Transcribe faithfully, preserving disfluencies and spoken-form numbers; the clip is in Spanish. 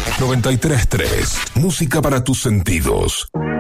noventa y tres punto tres. Música para tus sentidos.